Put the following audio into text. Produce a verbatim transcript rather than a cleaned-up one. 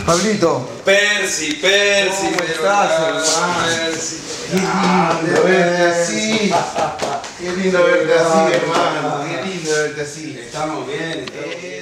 Pablito. Percy, Percy. ¿Cómo estás, hermano? Percy. Qué lindo verte así. Qué lindo verte así, hermano. Qué lindo verte así. Estamos bien. Estamos bien.